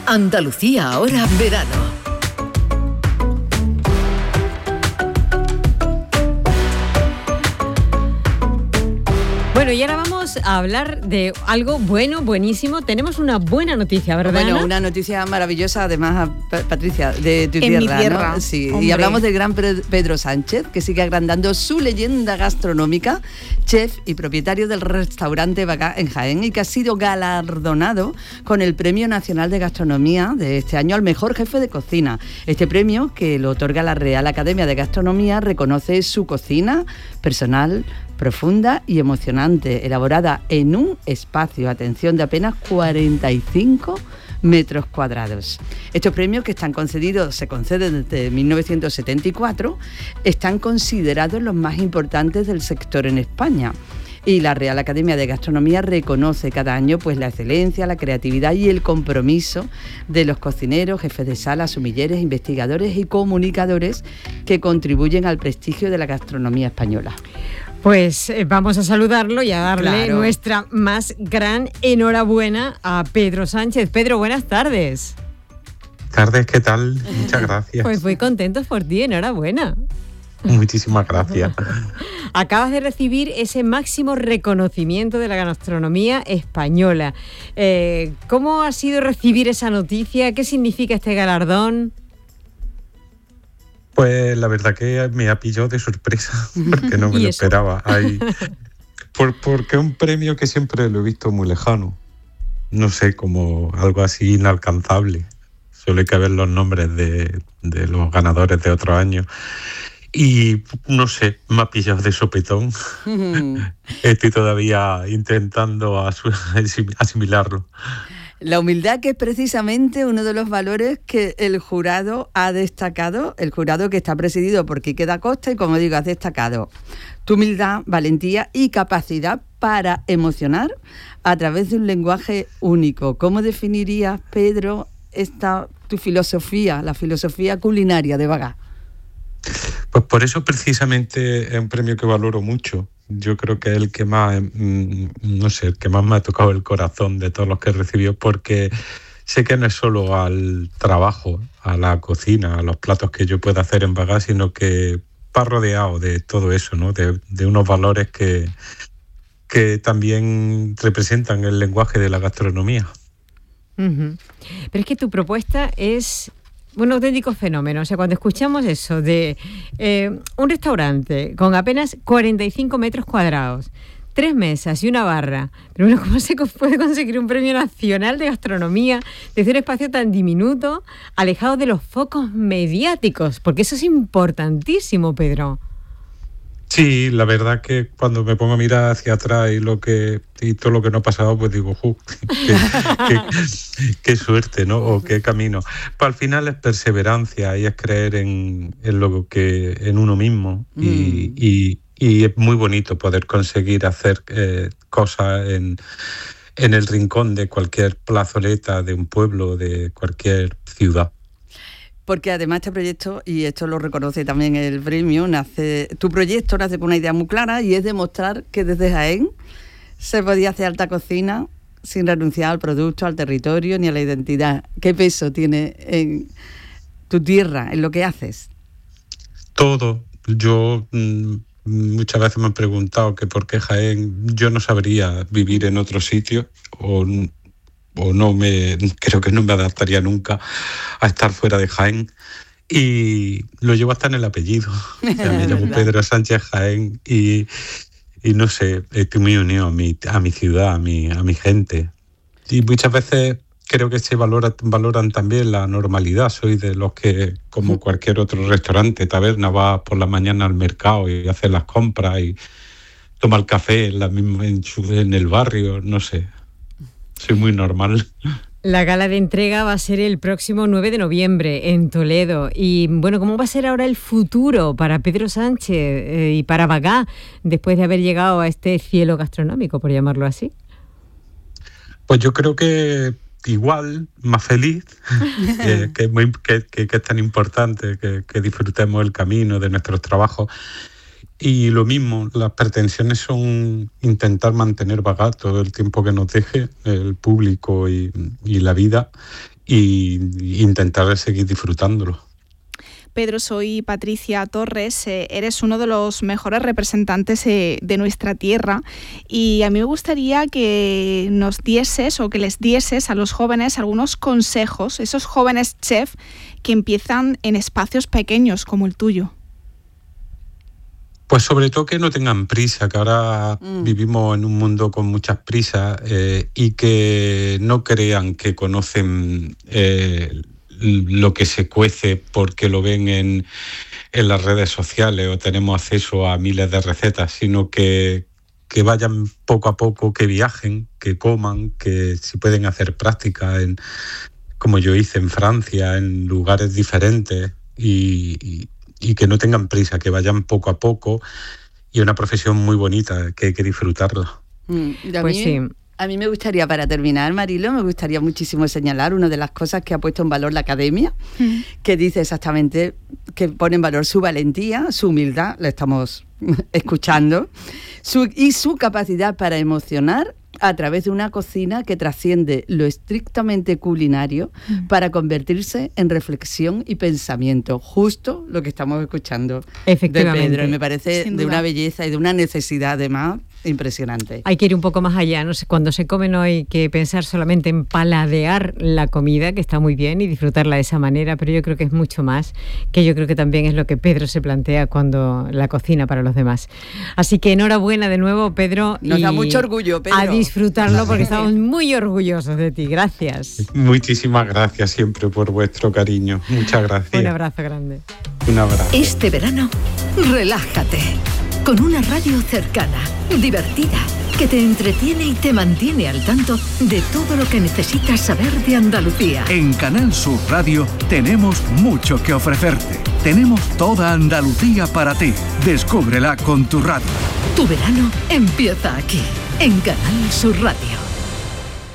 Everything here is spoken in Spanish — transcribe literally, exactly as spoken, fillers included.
Andalucía ahora verano. Bueno, y ahora vamos a hablar de algo bueno, buenísimo. Tenemos una buena noticia, ¿verdad? Bueno, Ana? una noticia maravillosa, además, Patricia, de tu en tierra, mi tierra, ¿no? Sí, hombre. y hablamos del gran Pedro Sánchez, que sigue agrandando su leyenda gastronómica, chef y propietario del restaurante Bagá en Jaén, y que ha sido galardonado con el Premio Nacional de Gastronomía de este año al mejor jefe de cocina. Este premio, que lo otorga la Real Academia de Gastronomía, reconoce su cocina personal, profunda y emocionante, elaborada en un espacio, atención, de apenas cuarenta y cinco metros cuadrados. Estos premios, que están concedidos, se conceden desde mil novecientos setenta y cuatro, están considerados los más importantes del sector en España. Y la Real Academia de Gastronomía reconoce cada año pues la excelencia, la creatividad y el compromiso de los cocineros, jefes de sala, sumilleres, investigadores y comunicadores que contribuyen al prestigio de la gastronomía española. Pues eh, vamos a saludarlo y a darle Claro. nuestra más gran enhorabuena a Pedro Sánchez. Pedro, buenas tardes. Tardes, ¿qué tal? Muchas gracias. Pues muy contentos por ti, enhorabuena. Muchísimas gracias. Acabas de recibir ese máximo reconocimiento de la gastronomía española. Eh, ¿Cómo ha sido recibir esa noticia? ¿Qué significa este galardón? Pues la verdad que me ha pillado de sorpresa, porque no me lo esperaba. Hay, por, porque es un premio que siempre lo he visto muy lejano. No sé, como algo así inalcanzable. Solo hay que ver los nombres de, de los ganadores de otros años. Y no sé, me ha pillado de sopetón. Estoy todavía intentando asimilarlo. La humildad, que es precisamente uno de los valores que el jurado ha destacado, el jurado que está presidido por Quique da Costa, y como digo, has destacado tu humildad, valentía y capacidad para emocionar a través de un lenguaje único. ¿Cómo definirías, Pedro, esta tu filosofía, la filosofía culinaria de Bagá? Pues por eso precisamente es un premio que valoro mucho. Yo creo que es el que más, no sé, el que más me ha tocado el corazón de todos los que he recibido, porque sé que no es solo al trabajo, a la cocina, a los platos que yo pueda hacer en Bagá, sino que va rodeado de todo eso, ¿no? De, de unos valores que, que también representan el lenguaje de la gastronomía. Uh-huh. Pero es que tu propuesta es un auténtico fenómeno. O sea, cuando escuchamos eso de eh, un restaurante con apenas cuarenta y cinco metros cuadrados, tres mesas y una barra, pero bueno, ¿cómo se puede conseguir un premio nacional de gastronomía desde un espacio tan diminuto, alejado de los focos mediáticos? Porque eso es importantísimo, Pedro. Sí, la verdad que cuando me pongo a mirar hacia atrás y lo que y todo lo que no ha pasado, pues digo, ¡uh! qué, qué, qué suerte, ¿no? O qué camino. Pues al final es perseverancia y es creer en, en lo que en uno mismo mm. y, y, y es muy bonito poder conseguir hacer eh, cosas en, en el rincón de cualquier plazoleta de un pueblo, de cualquier ciudad. Porque además este proyecto, y esto lo reconoce también el premio, nace, tu proyecto nace con una idea muy clara, y es demostrar que desde Jaén se podía hacer alta cocina sin renunciar al producto, al territorio ni a la identidad. ¿Qué peso tiene en tu tierra, en lo que haces? Todo. Yo mmm, muchas veces me han preguntado que por qué Jaén. Yo no sabría vivir en otro sitio, o o no me creo que no me adaptaría nunca a estar fuera de Jaén, y lo llevo hasta en el apellido. O sea, me llamo Pedro Sánchez Jaén y, y no sé, estoy muy unido a mi, a mi ciudad, a mi, a mi gente, y muchas veces creo que se valora, valoran también la normalidad. Soy de los que, como cualquier otro restaurante, taberna, va por la mañana al mercado y hace las compras y toma el café en, la misma, en, su, en el barrio, no sé. Soy muy normal. La gala de entrega va a ser el próximo nueve de noviembre en Toledo. Y bueno, ¿cómo va a ser ahora el futuro para Pedro Sánchez eh, y para Bagá después de haber llegado a este cielo gastronómico, por llamarlo así? Pues yo creo que igual, más feliz, eh, que, es muy, que, que, que es tan importante que, que disfrutemos el camino de nuestros trabajos. Y lo mismo, las pretensiones son intentar mantener Bagá todo el tiempo que nos deje el público y, y la vida, y intentar seguir disfrutándolo. Pedro, soy Patricia Torres, eh, eres uno de los mejores representantes eh, de nuestra tierra y a mí me gustaría que nos dieses o que les dieses a los jóvenes algunos consejos, esos jóvenes chefs que empiezan en espacios pequeños como el tuyo. Pues sobre todo que no tengan prisa, que ahora mm. vivimos en un mundo con muchas prisas eh, y que no crean que conocen eh, lo que se cuece porque lo ven en, en las redes sociales o tenemos acceso a miles de recetas, sino que, que vayan poco a poco, que viajen, que coman, que si pueden hacer prácticas, en, como yo hice en Francia, en lugares diferentes y, y, y que no tengan prisa, que vayan poco a poco, y una profesión muy bonita que hay que disfrutarla. Mm, pues sí. A mí me gustaría, para terminar, Marilo, me gustaría muchísimo señalar una de las cosas que ha puesto en valor la Academia, mm. que dice exactamente que pone en valor su valentía, su humildad, la estamos escuchando, su, y su capacidad para emocionar a través de una cocina que trasciende lo estrictamente culinario mm. para convertirse en reflexión y pensamiento, justo lo que estamos escuchando de Pedro. Y me parece de una belleza y de una necesidad, además, impresionante. Hay que ir un poco más allá, no sé, cuando se come no hay que pensar solamente en paladear la comida, que está muy bien, y disfrutarla de esa manera, pero yo creo que es mucho más, que yo creo que también es lo que Pedro se plantea cuando la cocina para los demás. Así que enhorabuena de nuevo, Pedro. Nos y da mucho orgullo, Pedro. A disfrutarlo porque estamos muy orgullosos de ti. Gracias. Muchísimas gracias siempre por vuestro cariño. Muchas gracias. Un abrazo grande. Un abrazo. Este verano, relájate con una radio cercana, divertida, que te entretiene y te mantiene al tanto de todo lo que necesitas saber de Andalucía. En Canal Sur Radio tenemos mucho que ofrecerte. Tenemos toda Andalucía para ti. Descúbrela con tu radio. Tu verano empieza aquí, en Canal Sur Radio.